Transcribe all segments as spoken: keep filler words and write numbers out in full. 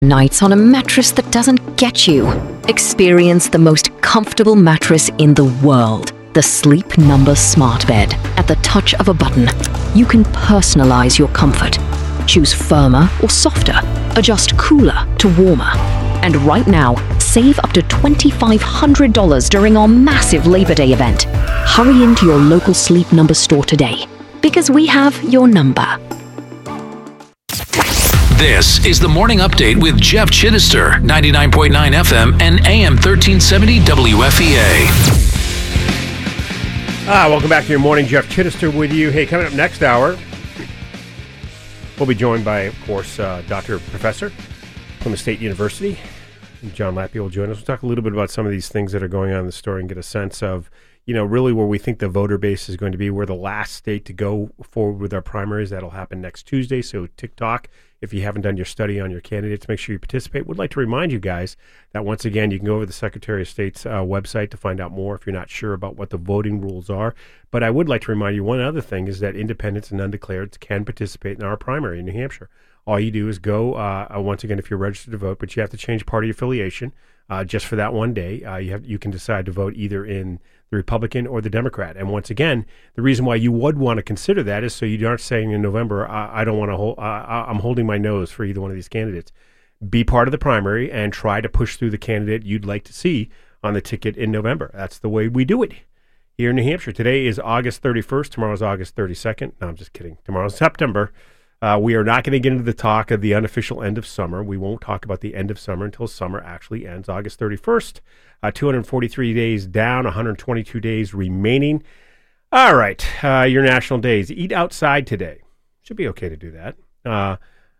Nights on a mattress that doesn't get you. Experience the most comfortable mattress in the world. The Sleep Number Smart Bed. At the touch of a button, you can personalize your comfort. Choose firmer or softer. Adjust cooler to warmer. And right now, save up to two thousand five hundred dollars during our massive Labor Day event. Hurry into your local Sleep Number store today, because we have your number. This is the Morning Update with Jeff Chittister, ninety-nine point nine F M and A M thirteen seventy W F E A. Ah, welcome back to your morning. Jeff Chittister with you. Hey, coming up next hour, we'll be joined by, of course, uh, Doctor Professor from the State University. John Lappy will join us. We'll talk a little bit about some of these things that are going on in the story and get a sense of, you know, really where we think the voter base is going to be. We're the last state to go forward with our primaries. That'll happen next Tuesday. So TikTok, if you haven't done your study on your candidates, make sure you participate. Would like to remind you guys that once again, you can go over to the Secretary of State's uh, website to find out more if you're not sure about what the voting rules are. But I would like to remind you one other thing is that independents and undeclareds can participate in our primary in New Hampshire. All you do is go, uh, once again, if you're registered to vote, but you have to change party affiliation uh, just for that one day. Uh, you have you can decide to vote either in the Republican or the Democrat. And once again, the reason why you would want to consider that is so you aren't saying in November, I, I don't want to hold, uh, I'm holding my nose for either one of these candidates. Be part of the primary and try to push through the candidate you'd like to see on the ticket in November. That's the way we do it here in New Hampshire. Today is August thirty-first. Tomorrow's August thirty-second. No, I'm just kidding. Tomorrow's September. Uh, we are not going to get into the talk of the unofficial end of summer. We won't talk about the end of summer until summer actually ends. August thirty-first, uh, two hundred forty-three days down, one hundred twenty-two days remaining. All right, uh, your national days. Eat outside today. Should be okay to do that. Uh,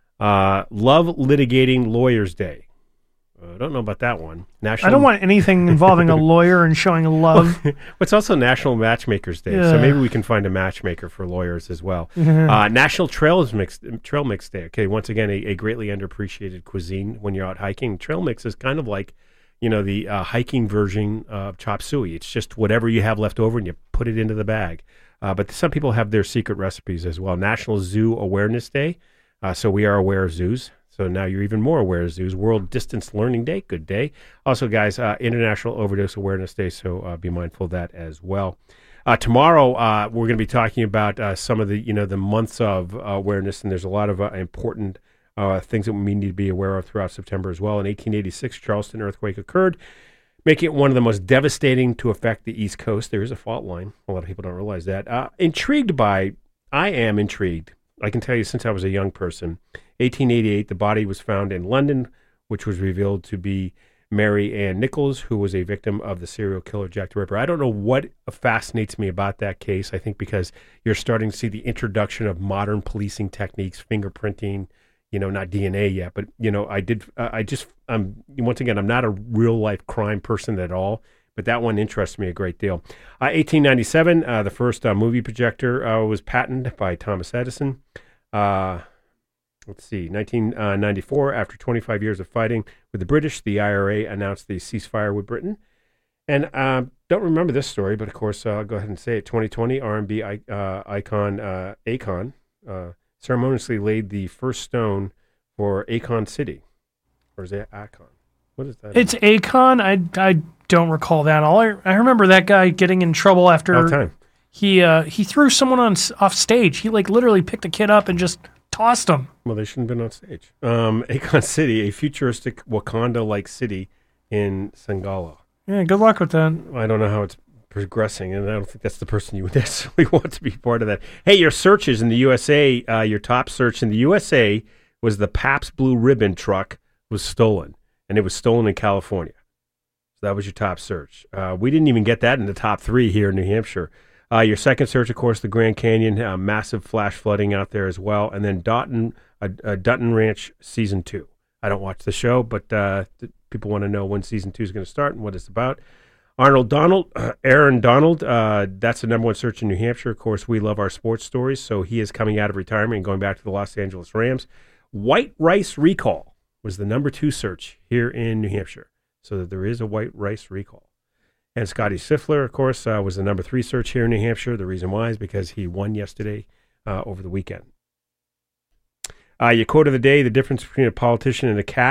uh, Love Litigating Lawyers Day. I uh, don't know about that one. National. I don't want anything involving a lawyer and showing love. Well, it's also National Matchmakers Day, yeah. so maybe we can find a matchmaker for lawyers as well. uh, National Trails Mix Trail Mix Day. Okay, once again, a, a greatly underappreciated cuisine when you're out hiking. Trail mix is kind of like, you know, the uh, hiking version of chop suey. It's just whatever you have left over and you put it into the bag. Uh, but some people have their secret recipes as well. National Zoo Awareness Day. Uh, so we are aware of zoos. So now you're even more aware of zoos. World Distance Learning Day, good day. Also, guys, uh, International Overdose Awareness Day, so uh, be mindful of that as well. Uh, tomorrow, uh, we're going to be talking about uh, some of the, you know, the months of uh, awareness, and there's a lot of uh, important uh, things that we need to be aware of throughout September as well. In eighteen eighty-six, Charleston earthquake occurred, making it one of the most devastating to affect the East Coast. There is a fault line. A lot of people don't realize that. Uh, intrigued by, I am intrigued. I can tell you since I was a young person. eighteen eighty-eight, the body was found in London, which was revealed to be Mary Ann Nichols, who was a victim of the serial killer Jack the Ripper. I don't know what fascinates me about that case. I think because you're starting to see the introduction of modern policing techniques, fingerprinting, you know, not D N A yet, but, you know, I did, uh, I just, um, once again, I'm not a real life crime person at all, but that one interests me a great deal. Uh, eighteen ninety-seven, uh, the first uh, movie projector uh, was patented by Thomas Edison. Uh, let's see, nineteen ninety-four, after twenty-five years of fighting with the British, the I R A announced the ceasefire with Britain. And uh, don't remember this story, but of course, uh, I'll go ahead and say it. twenty twenty, R and B uh, icon uh, Akon uh, ceremoniously laid the first stone for Akon City. Or is it Akon? What is that? It's Akon. I, I don't recall that all. I, I remember that guy getting in trouble after All time. he uh, he threw someone on off stage. He like literally picked a kid up and just tossed him. Well, they shouldn't have been on stage. Um, Akon City, a futuristic Wakanda-like city in Sangala. Yeah, good luck with that. I don't know how it's progressing, and I don't think that's the person you would necessarily want to be part of that. Hey, your searches in the U S A, uh, your top search in the U S A was the Pabst Blue Ribbon truck was stolen, and it was stolen in California. So that was your top search. Uh, we didn't even get that in the top three here in New Hampshire. Uh, your second search, of course, the Grand Canyon, uh, massive flash flooding out there as well, and then Dutton, uh, uh, Dutton Ranch Season two. I don't watch the show, but uh, th- people want to know when Season two is going to start and what it's about. Arnold Donald, uh, Aaron Donald, uh, that's the number one search in New Hampshire. Of course, we love our sports stories, so he is coming out of retirement and going back to the Los Angeles Rams. White rice recall was the number two search here in New Hampshire, so that there is a white rice recall. And Scotty Stifler, of course, uh, was the number three search here in New Hampshire. The reason why is because he won yesterday uh, over the weekend. Uh, your quote of the day, the difference between a politician and a cat.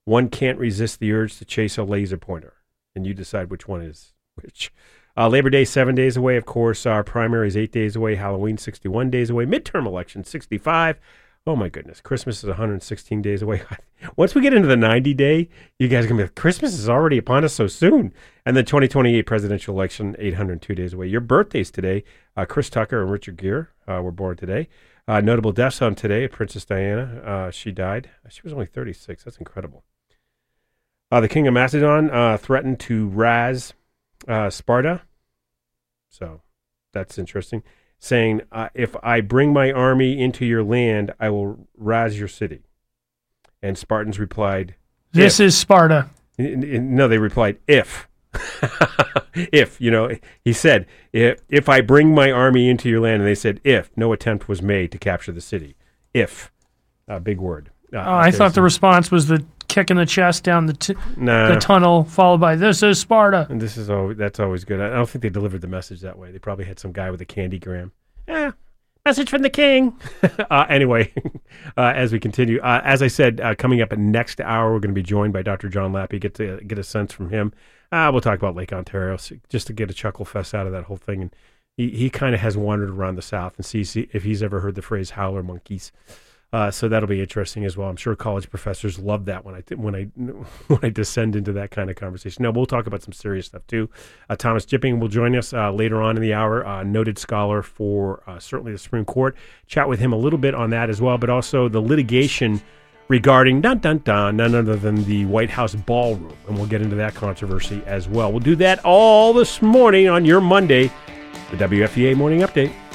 One can't resist the urge to chase a laser pointer, and you decide which one is which. Uh, Labor Day, seven days away, of course. Our primary is eight days away. Halloween, sixty-one days away. Midterm election, sixty-five. Oh, my goodness. Christmas is one hundred sixteen days away. Once we get into the ninety-day, you guys are going to be like, Christmas is already upon us so soon. And the twenty twenty-eight presidential election, eight hundred two days away. Your birthdays today, uh, Chris Tucker and Richard Gere uh, were born today. Uh, notable deaths on today, Princess Diana. Uh, she died. She was only thirty-six. That's incredible. Uh, the king of Macedon uh, threatened to razz uh, Sparta. So that's interesting. Saying, uh, if I bring my army into your land, I will razz your city. And Spartans replied, This if. is Sparta. No, they replied, if. If, you know, he said, if, if I bring my army into your land, and they said, if, no attempt was made to capture the city. If, a uh, big word. Uh, oh, I thought the response was the kick in the chest down the t- nah. the tunnel, followed by "This is Sparta." And this is always, that's always good. I don't think they delivered the message that way. They probably had some guy with a candy gram. Yeah, message from the king. uh, anyway, uh, as we continue, uh, as I said, uh, coming up at next hour, we're going to be joined by Doctor John Lappy. Get to get a sense from him. Uh, we'll talk about Lake Ontario so just to get a chuckle fest out of that whole thing. And he, he kind of has wandered around the South and sees if he's ever heard the phrase "howler monkeys." Uh, so that'll be interesting as well. I'm sure college professors love that when I when I when I descend into that kind of conversation. Now we'll talk about some serious stuff too. Uh, Thomas Jipping will join us uh, later on in the hour. Uh, noted scholar for uh, certainly the Supreme Court. Chat with him a little bit on that as well, but also the litigation regarding dun dun dun none other than the White House ballroom, and we'll get into that controversy as well. We'll do that all this morning on your Monday, the W F E A Morning Update.